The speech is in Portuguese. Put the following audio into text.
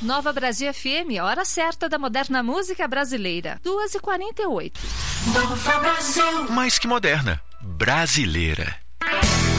Nova Brasil FM, hora certa da moderna música brasileira. 2h48. Nova Brasil. Mais que moderna, brasileira.